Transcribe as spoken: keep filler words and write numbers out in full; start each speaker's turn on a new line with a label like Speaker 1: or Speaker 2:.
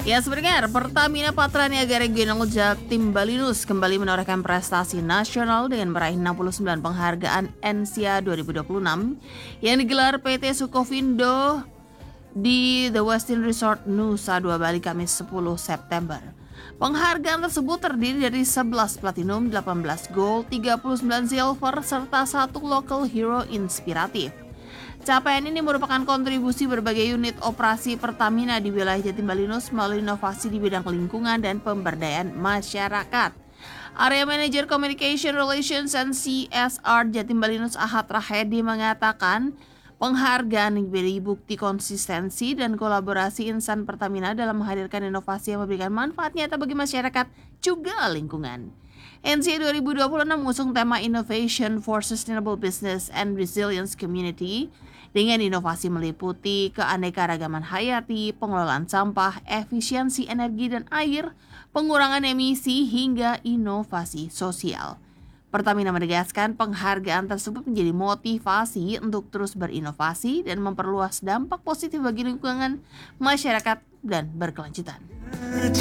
Speaker 1: Ya sebenarnya Pertamina Patraniaga Regional Jatim Balinus kembali menorehkan prestasi nasional dengan meraih enam puluh sembilan penghargaan N S I A dua ribu dua puluh enam yang digelar P T Sukovindo di The Westin Resort Nusa Dua Bali Kamis sepuluh September. Penghargaan tersebut terdiri dari sebelas platinum, delapan belas gold, tiga puluh sembilan silver, serta satu local hero inspiratif. Capaian ini merupakan kontribusi berbagai unit operasi Pertamina di wilayah Jatim Balinus melalui inovasi di bidang lingkungan dan pemberdayaan masyarakat. Area Manager Communication Relations and C S R Jatim Balinus Ahad Rahedi mengatakan penghargaan menjadi bukti konsistensi dan kolaborasi insan Pertamina dalam menghadirkan inovasi yang memberikan manfaat nyata bagi masyarakat juga lingkungan. N S I A dua ribu dua puluh enam mengusung tema Innovation for Sustainable Business and Resilience Community dengan inovasi meliputi keanekaragaman hayati, pengelolaan sampah, efisiensi energi dan air, pengurangan emisi hingga inovasi sosial. Pertamina menegaskan penghargaan tersebut menjadi motivasi untuk terus berinovasi dan memperluas dampak positif bagi lingkungan, masyarakat, dan berkelanjutan.